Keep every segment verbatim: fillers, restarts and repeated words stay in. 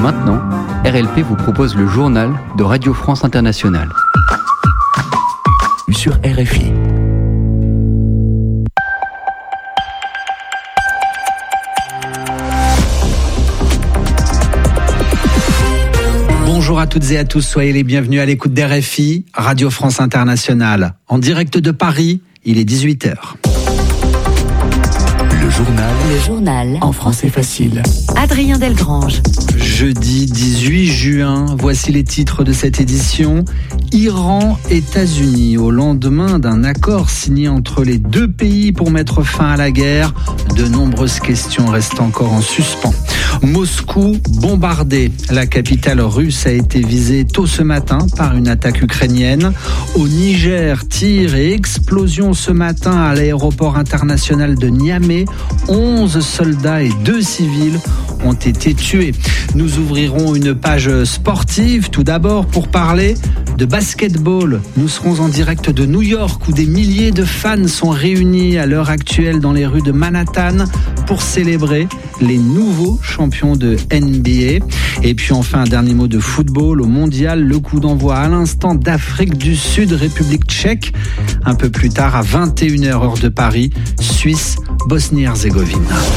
maintenant, R L P vous propose le journal de Radio France Internationale. Sur R F I. Bonjour à toutes et à tous, soyez les bienvenus à l'écoute d'R F I, Radio France Internationale. En direct de Paris, il est dix-huit heures. Le journal. Le journal. En français facile. Adrien Delgrange. Jeudi dix-huit juin, voici les titres de cette édition. Iran, États-Unis, au lendemain d'un accord signé entre les deux pays pour mettre fin à la guerre, de nombreuses questions restent encore en suspens. Moscou bombardé. La capitale russe a été visée tôt ce matin par une attaque ukrainienne. Au Niger, tir et explosion ce matin à l'aéroport international de Niamey. onze soldats et deux civils ont été tués. Nous ouvrirons une page sportive tout d'abord pour parler de basketball. Nous serons en direct de New York où des milliers de fans sont réunis à l'heure actuelle dans les rues de Manhattan pour célébrer les nouveaux champions de N B A. Et puis enfin un dernier mot de football au mondial. Le coup d'envoi à l'instant d'Afrique du Sud, République tchèque. Un peu plus tard à vingt et une heures heure de Paris, Suisse, Bosnie-Herzégovine.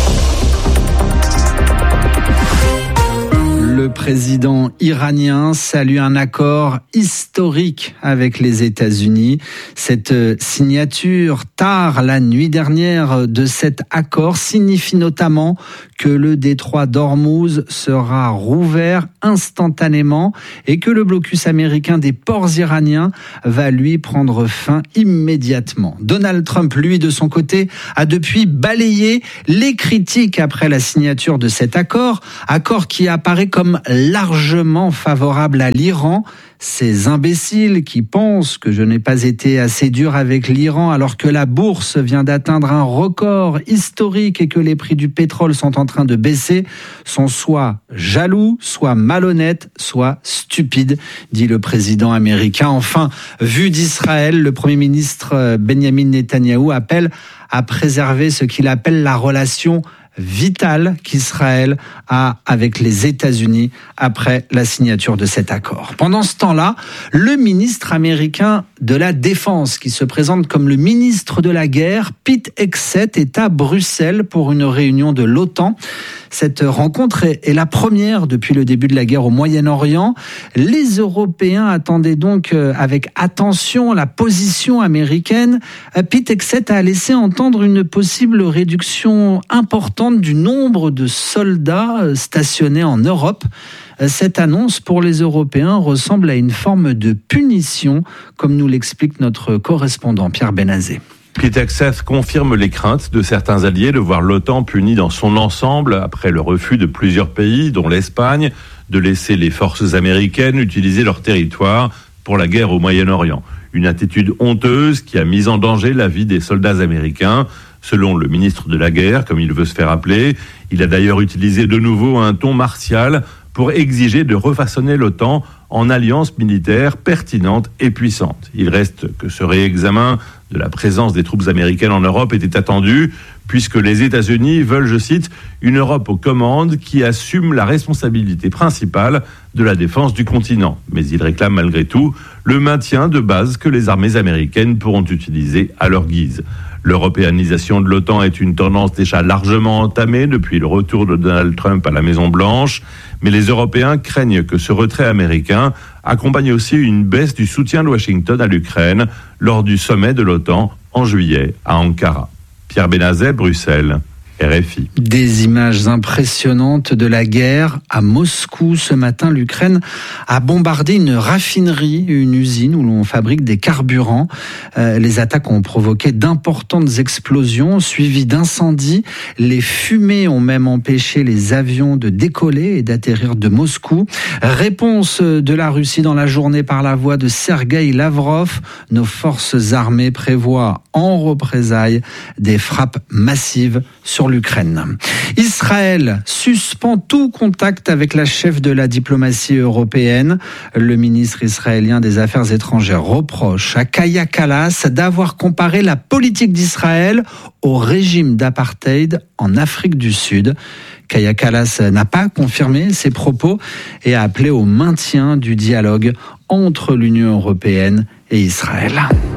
Le président iranien salue un accord historique avec les États-Unis. Cette signature tard la nuit dernière de cet accord signifie notamment que le détroit d'Ormuz sera rouvert instantanément et que le blocus américain des ports iraniens va lui prendre fin immédiatement. Donald Trump, lui, de son côté, a depuis balayé les critiques après la signature de cet accord, accord qui apparaît comme largement favorable à l'Iran. Ces imbéciles qui pensent que je n'ai pas été assez dur avec l'Iran alors que la bourse vient d'atteindre un record historique et que les prix du pétrole sont en train de baisser sont soit jaloux, soit malhonnêtes, soit stupides, dit le président américain. Enfin, vu d'Israël, le Premier ministre Benjamin Netanyahou appelle à préserver ce qu'il appelle la relation vitale qu'Israël a avec les États-Unis après la signature de cet accord. Pendant ce temps-là, le ministre américain de la Défense, qui se présente comme le ministre de la guerre, Pete Hegseth, est à Bruxelles pour une réunion de l'OTAN. Cette rencontre est la première depuis le début de la guerre au Moyen-Orient. Les Européens attendaient donc avec attention la position américaine. Pete Hegseth a laissé entendre une possible réduction importante du nombre de soldats stationnés en Europe. Cette annonce pour les Européens ressemble à une forme de punition, comme nous l'explique notre correspondant Pierre Benazé. Pete Hegseth confirme les craintes de certains alliés de voir l'OTAN punie dans son ensemble après le refus de plusieurs pays, dont l'Espagne, de laisser les forces américaines utiliser leur territoire pour la guerre au Moyen-Orient. Une attitude honteuse qui a mis en danger la vie des soldats américains. Selon le ministre de la guerre, comme il veut se faire appeler, il a d'ailleurs utilisé de nouveau un ton martial pour exiger de refaçonner l'OTAN en alliance militaire pertinente et puissante. Il reste que ce réexamen de la présence des troupes américaines en Europe était attendu, puisque les États-Unis veulent, je cite, une Europe aux commandes qui assume la responsabilité principale de la défense du continent. Mais il réclame malgré tout le maintien de bases que les armées américaines pourront utiliser à leur guise. L'européanisation de l'OTAN est une tendance déjà largement entamée depuis le retour de Donald Trump à la Maison-Blanche, mais les Européens craignent que ce retrait américain accompagne aussi une baisse du soutien de Washington à l'Ukraine lors du sommet de l'OTAN en juillet à Ankara. Pierre Benazet, Bruxelles. R F I. Des images impressionnantes de la guerre à Moscou. Ce matin, l'Ukraine a bombardé une raffinerie, une usine où l'on fabrique des carburants. Euh, les attaques ont provoqué d'importantes explosions suivies d'incendies. Les fumées ont même empêché les avions de décoller et d'atterrir de Moscou. Réponse de la Russie dans la journée par la voix de Sergueï Lavrov. Nos forces armées prévoient en représailles des frappes massives sur sur l'Ukraine. Israël suspend tout contact avec la chef de la diplomatie européenne. Le ministre israélien des Affaires étrangères reproche à Kaja Kallas d'avoir comparé la politique d'Israël au régime d'apartheid en Afrique du Sud. Kaja Kallas n'a pas confirmé ses propos et a appelé au maintien du dialogue entre l'Union européenne et Israël.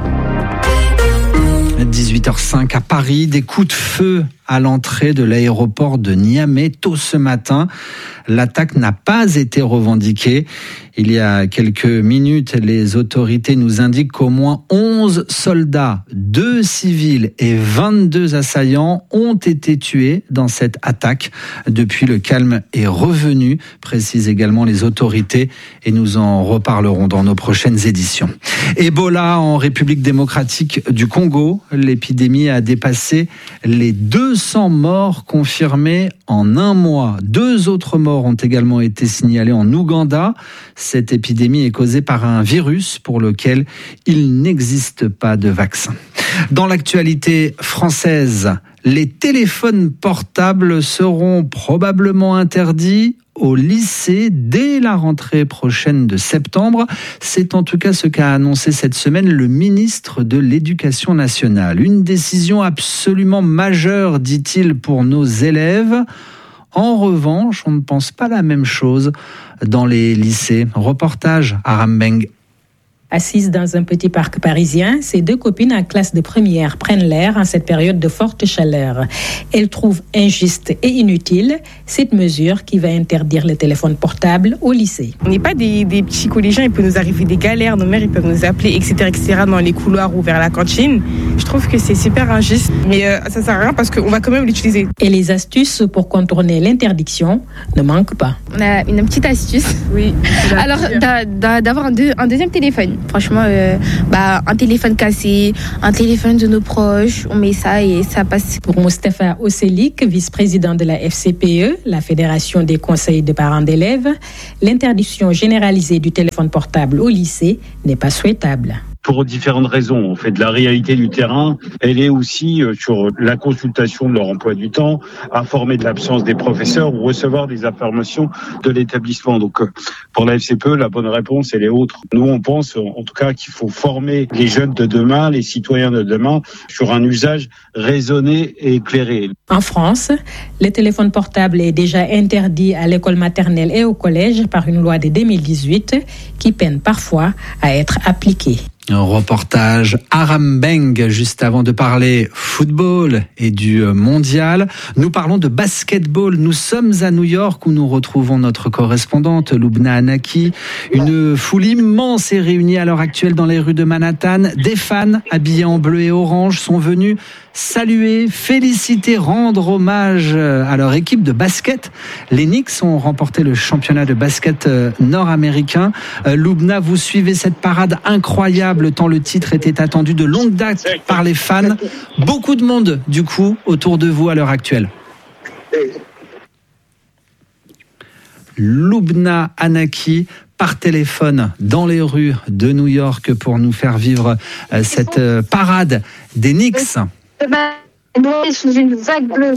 dix-huit heures cinq à Paris, des coups de feu à l'entrée de l'aéroport de Niamey tôt ce matin. L'attaque n'a pas été revendiquée. Il y a quelques minutes, les autorités nous indiquent qu'au moins onze soldats, deux civils et vingt-deux assaillants ont été tués dans cette attaque. Depuis, le calme est revenu, précisent également les autorités, et nous en reparlerons dans nos prochaines éditions. Ebola en République démocratique du Congo. L'épidémie a dépassé les deux cents morts confirmés en un mois. Deux autres morts ont également été signalés en Ouganda. Cette épidémie est causée par un virus pour lequel il n'existe pas de vaccin. Dans l'actualité française, les téléphones portables seront probablement interdits au lycée dès la rentrée prochaine de septembre. C'est en tout cas ce qu'a annoncé cette semaine le ministre de l'Éducation nationale. Une décision absolument majeure, dit-il, pour nos élèves. En revanche, on ne pense pas la même chose dans les lycées. Reportage à Rambeng. Assises dans un petit parc parisien, ces deux copines en classe de première prennent l'air en cette période de forte chaleur. Elles trouvent injuste et inutile cette mesure qui va interdire les téléphones portables au lycée. On n'est pas des, des petits collégiens, il peut nous arriver des galères, nos mères ils peuvent nous appeler, et cetera, et cetera dans les couloirs ou vers la cantine. Je trouve que c'est super injuste, mais euh, ça sert à rien parce qu'on va quand même l'utiliser. Et les astuces pour contourner l'interdiction ne manquent pas. On a une petite astuce. Oui. Alors d'a, d'a, d'avoir un, deux, un deuxième téléphone. Franchement, euh, bah, un téléphone cassé, un téléphone de nos proches, on met ça et ça passe. Pour Moustapha Osselik, vice-président de la F C P E, la Fédération des conseils de parents d'élèves, l'interdiction généralisée du téléphone portable au lycée n'est pas souhaitable. Pour différentes raisons. En fait, la réalité du terrain, elle est aussi sur la consultation de leur emploi du temps, informer de l'absence des professeurs ou recevoir des informations de l'établissement. Donc, pour la F C P E, la bonne réponse, elle est autre. Nous, on pense, en tout cas, qu'il faut former les jeunes de demain, les citoyens de demain, sur un usage raisonné et éclairé. En France, le téléphone portable est déjà interdit à l'école maternelle et au collège par une loi de deux mille dix-huit qui peine parfois à être appliquée. Un reportage à Rambeng, juste avant de parler football et du mondial. Nous parlons de basketball. Nous sommes à New York où nous retrouvons notre correspondante Lubna Anaki. Une foule immense est réunie à l'heure actuelle dans les rues de Manhattan. Des fans habillés en bleu et orange sont venus saluer, féliciter, rendre hommage à leur équipe de basket. Les Knicks ont remporté le championnat de basket nord-américain. Lubna, vous suivez cette parade incroyable tant le titre était attendu de longue date par les fans. Beaucoup de monde, du coup, autour de vous à l'heure actuelle. Lubna Anaki, par téléphone dans les rues de New York pour nous faire vivre cette parade des Knicks. Sous une vague bleue.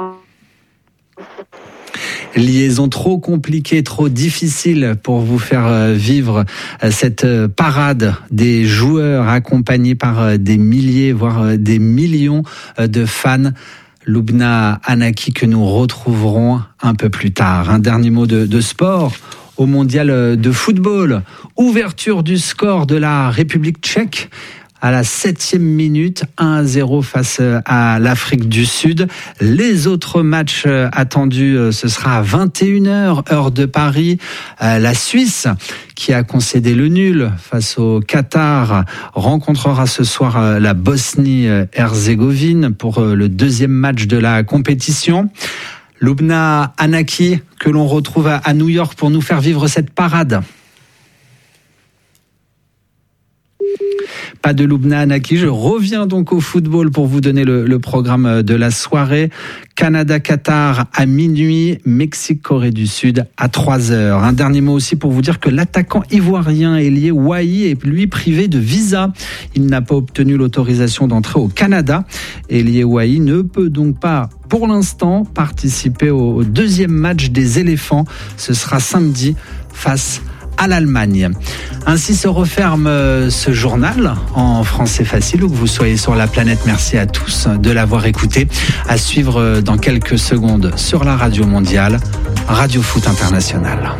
Liaison trop compliquée, trop difficile pour vous faire vivre cette parade des joueurs accompagnés par des milliers, voire des millions de fans. Lubna Anaki que nous retrouverons un peu plus tard. Un dernier mot de, de sport. Au mondial de football, ouverture du score de la République tchèque à la septième minute, un à zéro face à l'Afrique du Sud. Les autres matchs attendus, ce sera à vingt et une heures, heure de Paris. La Suisse, qui a concédé le nul face au Qatar, rencontrera ce soir la Bosnie-Herzégovine pour le deuxième match de la compétition. Lubna Anaki, que l'on retrouve à New York pour nous faire vivre cette parade. Pas de Loubna Anaki. Je reviens donc au football pour vous donner le, le programme de la soirée. Canada-Qatar à minuit, Mexique-Corée du Sud à trois heures. Un dernier mot aussi pour vous dire que l'attaquant ivoirien Elie Wahi est lui privé de visa. Il n'a pas obtenu l'autorisation d'entrer au Canada. Elie Wahi ne peut donc pas, pour l'instant, participer au deuxième match des éléphants. Ce sera samedi face à l'Allemagne. Ainsi se referme ce journal en français facile, où que vous soyez sur la planète. Merci à tous de l'avoir écouté. À suivre dans quelques secondes sur la radio mondiale, Radio Foot International.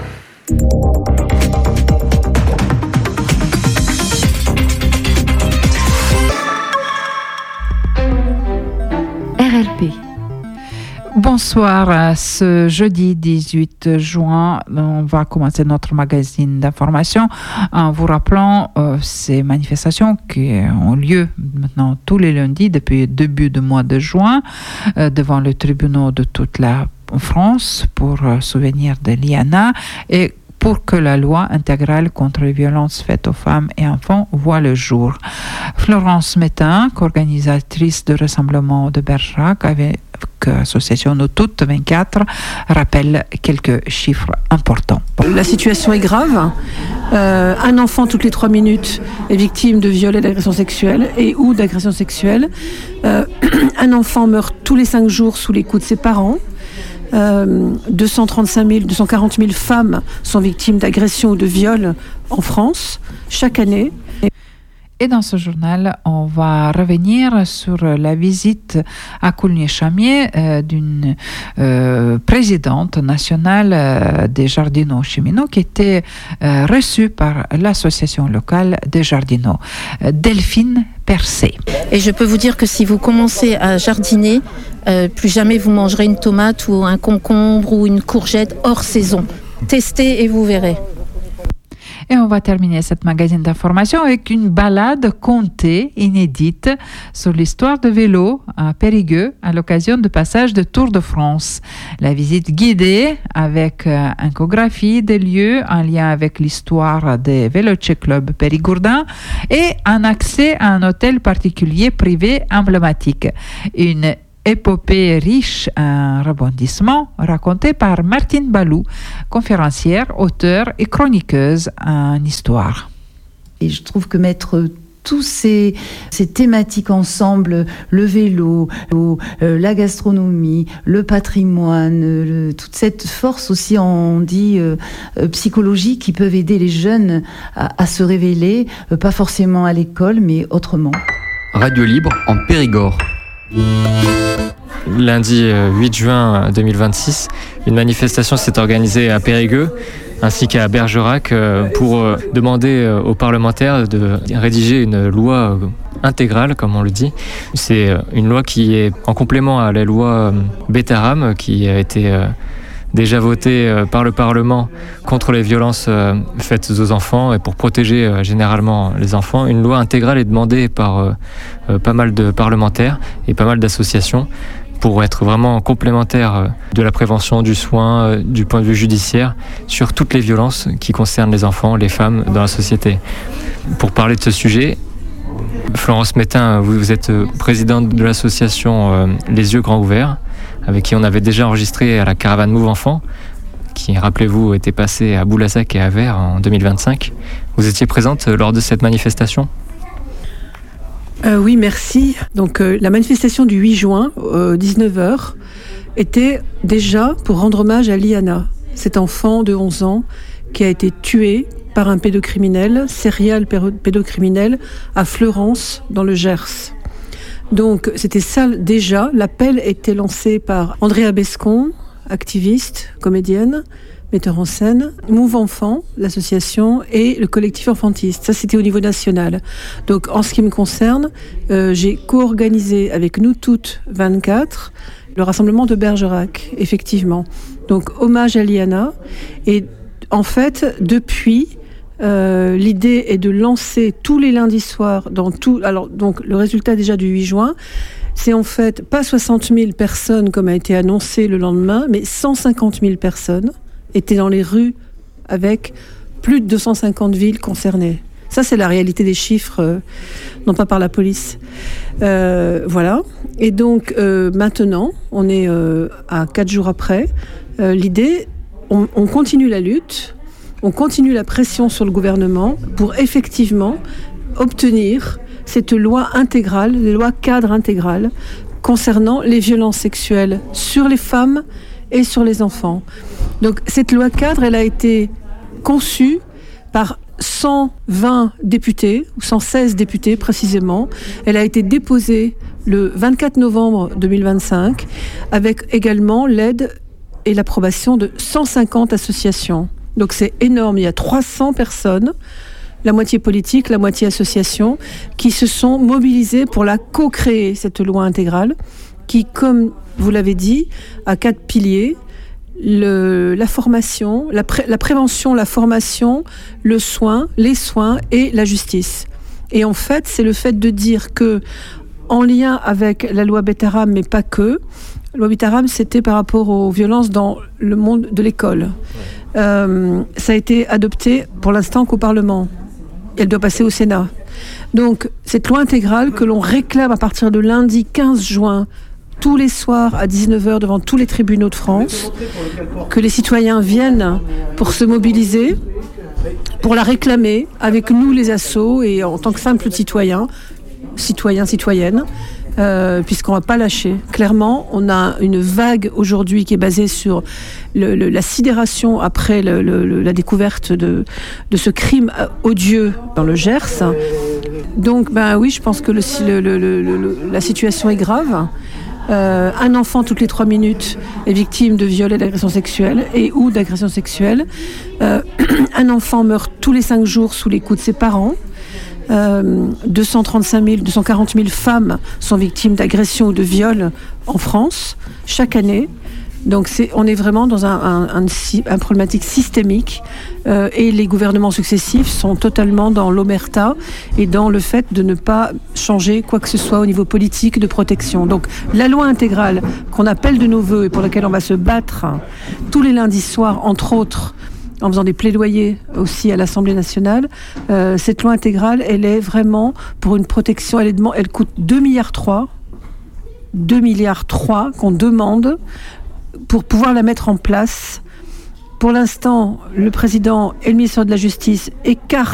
R L P. Bonsoir, ce jeudi dix-huit juin, on va commencer notre magazine d'information en vous rappelant euh, ces manifestations qui ont lieu maintenant tous les lundis depuis le début du mois de juin euh, devant les tribunaux de toute la France pour euh, souvenir de Liana et pour que la loi intégrale contre les violences faites aux femmes et enfants voit le jour. Florence Métain, organisatrice du rassemblement de Bergerac avec l'association Nous Toutes vingt-quatre, rappelle quelques chiffres importants. La situation est grave. Euh, un enfant toutes les trois minutes est victime de viol et d'agression sexuelle et ou d'agression sexuelle. Euh, un enfant meurt tous les cinq jours sous les coups de ses parents. Euh, deux cent trente-cinq mille, deux cent quarante mille femmes sont victimes d'agressions ou de viols en France chaque année. Et dans ce journal, on va revenir sur la visite à Coulnier-Chamier euh, d'une euh, présidente nationale euh, des jardinaux cheminots qui était euh, reçue par l'association locale des jardinaux, euh, Delphine Percé. Et je peux vous dire que si vous commencez à jardiner, euh, plus jamais vous mangerez une tomate ou un concombre ou une courgette hors saison. Testez et vous verrez. Et on va terminer cette magazine d'information avec une balade contée, inédite, sur l'histoire de vélo à Périgueux à l'occasion du passage de Tour de France. La visite guidée avec euh, infographie des lieux en lien avec l'histoire des Veloce Club Périgourdin et un accès à un hôtel particulier privé emblématique. Une épopée riche en rebondissements racontée par Martine Balou, conférencière, auteure et chroniqueuse en histoire. Et je trouve que mettre tous ces, ces thématiques ensemble, le vélo, le, euh, la gastronomie, le patrimoine, le, toute cette force aussi, on dit, euh, euh, psychologique qui peuvent aider les jeunes à, à se révéler, euh, pas forcément à l'école, mais autrement. Radio Libre en Périgord. Lundi huit juin deux mille vingt-six, une manifestation s'est organisée à Périgueux ainsi qu'à Bergerac pour demander aux parlementaires de rédiger une loi intégrale, comme on le dit. C'est une loi qui est en complément à la loi Bétaram qui a été déjà votée par le Parlement contre les violences faites aux enfants et pour protéger généralement les enfants. Une loi intégrale est demandée par pas mal de parlementaires et pas mal d'associations pour être vraiment complémentaire de la prévention, du soin, du point de vue judiciaire, sur toutes les violences qui concernent les enfants, les femmes dans la société. Pour parler de ce sujet, Florence Métain, vous êtes présidente de l'association Les Yeux Grands Ouverts, avec qui on avait déjà enregistré à la caravane Move Enfants, qui, rappelez-vous, était passée à Boulazac et à Vers en deux mille vingt-cinq. Vous étiez présente lors de cette manifestation ? Euh, oui, merci. Donc, euh, la manifestation du huit juin, euh, dix-neuf heures, était déjà pour rendre hommage à Liana, cet enfant de onze ans qui a été tué par un pédocriminel, serial pédocriminel, à Fleurance, dans le Gers. Donc, c'était ça déjà. L'appel était lancé par Andrea Bescon, activiste, comédienne, metteur en scène, Move Enfants, l'association, et le collectif enfantiste. Ça, c'était au niveau national. Donc, en ce qui me concerne, euh, j'ai co-organisé avec Nous Toutes vingt-quatre le rassemblement de Bergerac, effectivement. Donc, hommage à Liana. Et en fait, depuis, euh, l'idée est de lancer tous les lundis soirs dans tout... Alors, donc, le résultat déjà du huit juin, c'est en fait pas soixante mille personnes comme a été annoncé le lendemain, mais cent cinquante mille personnes étaient dans les rues avec plus de deux cent cinquante villes concernées. Ça, c'est la réalité des chiffres, euh, non pas par la police. Euh, voilà. Et donc, euh, maintenant, on est euh, à quatre jours après. Euh, l'idée, on, on continue la lutte, on continue la pression sur le gouvernement pour effectivement obtenir cette loi intégrale, la loi cadre intégrale concernant les violences sexuelles sur les femmes et sur les enfants. Donc cette loi cadre, elle a été conçue par cent vingt députés, ou cent seize députés précisément. Elle a été déposée le vingt-quatre novembre deux mille vingt-cinq avec également l'aide et l'approbation de cent cinquante associations. Donc c'est énorme, il y a trois cents personnes, la moitié politique, la moitié association, qui se sont mobilisées pour la co-créer, cette loi intégrale, qui, comme vous l'avez dit, a quatre piliers. Le, la formation, la, pré, la prévention, la formation, le soin, les soins et la justice. Et en fait, c'est le fait de dire que, en lien avec la loi Betaram, mais pas que, la loi Betaram, c'était par rapport aux violences dans le monde de l'école. Euh, ça a été adopté pour l'instant qu'au Parlement. Elle doit passer au Sénat. Donc, cette loi intégrale que l'on réclame à partir de lundi quinze juin, tous les soirs à dix-neuf heures devant tous les tribunaux de France, que les citoyens viennent pour se mobiliser, pour la réclamer avec nous les assos et en tant que simples citoyens, citoyens, citoyennes, euh, puisqu'on ne va pas lâcher. Clairement, on a une vague aujourd'hui qui est basée sur le, le, la sidération après le, le, la découverte de, de ce crime odieux dans le Gers. Donc, ben oui, je pense que le, le, le, le, la situation est grave. Euh, un enfant toutes les trois minutes est victime de viol et d'agression sexuelle et ou d'agression sexuelle. Euh, un enfant meurt tous les cinq jours sous les coups de ses parents. Euh, deux cent trente-cinq mille, deux cent quarante mille femmes sont victimes d'agression ou de viol en France chaque année. Donc c'est, on est vraiment dans un, un, un, un problématique systémique euh, et les gouvernements successifs sont totalement dans l'omerta et dans le fait de ne pas changer quoi que ce soit au niveau politique de protection. Donc la loi intégrale qu'on appelle de nos voeux et pour laquelle on va se battre tous les lundis soirs, entre autres, en faisant des plaidoyers aussi à l'Assemblée nationale, euh, cette loi intégrale, elle est vraiment pour une protection, elle, est, elle coûte deux milliards trois, deux milliards trois qu'on demande pour pouvoir la mettre en place. Pour l'instant, le président et le ministre de la Justice écartent